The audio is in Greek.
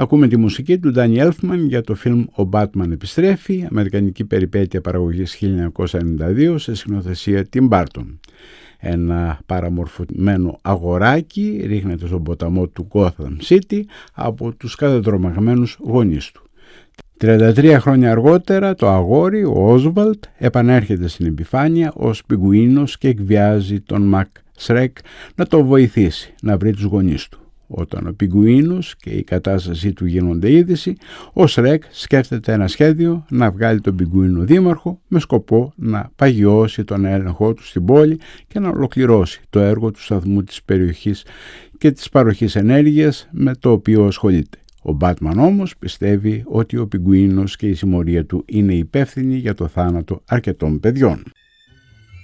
Ακούμε τη μουσική του Danny Elfman για το φιλμ «Ο Batman επιστρέφει», αμερικανική περιπέτεια παραγωγής 1992 σε σκηνοθεσία Tim Burton. Ένα παραμορφωμένο αγοράκι ρίχνεται στον ποταμό του Gotham City από τους κατατρομαγμένους γονείς του. 33 χρόνια αργότερα το αγόρι, ο Oswald, επανέρχεται στην επιφάνεια ως πιγκουίνος και εκβιάζει τον Μακ Σρεκ να το βοηθήσει να βρει τους γονείς του. Όταν ο πιγκουίνος και η κατάστασή του γίνονται είδηση, ο Σρεκ σκέφτεται ένα σχέδιο να βγάλει τον πιγκουίνο δήμαρχο με σκοπό να παγιώσει τον έλεγχό του στην πόλη και να ολοκληρώσει το έργο του σταθμού της περιοχής και της παροχής ενέργειας με το οποίο ασχολείται. Ο Batman όμως πιστεύει ότι ο πιγκουίνος και η συμμορία του είναι υπεύθυνοι για το θάνατο αρκετών παιδιών.